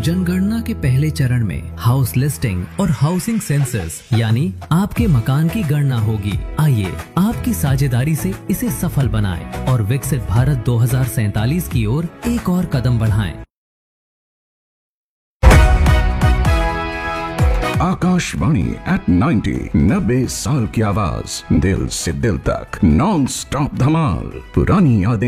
जनगणना के पहले चरण में हाउस लिस्टिंग और हाउसिंग सेंसस यानी आपके मकान की गणना होगी। आइए आपकी साझेदारी से इसे सफल बनाएं और विकसित भारत 2047 की ओर एक और कदम बढ़ाएं। आकाशवाणी एट 90 साल की आवाज, दिल से दिल तक, नॉन स्टॉप धमाल, पुरानी यादें